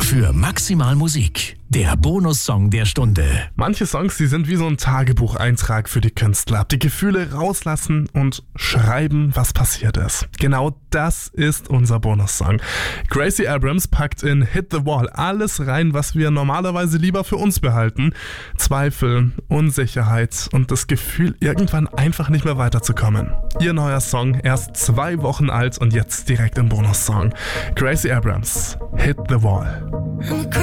für Maximal Musik, der Bonussong der Stunde. Manche Songs, die sind wie so ein Tagebucheintrag für die Künstler. Die Gefühle rauslassen und schreiben, was passiert ist. Genau das ist unser Bonussong. Gracie Abrams packt in Hit the Wall alles rein, was wir normalerweise lieber für uns behalten. Zweifel, Unsicherheit und das Gefühl, irgendwann einfach nicht mehr weiterzukommen. Ihr neuer Song, erst 2 Wochen alt und jetzt direkt im Bonussong. Gracie Abrams, Hit the Wall.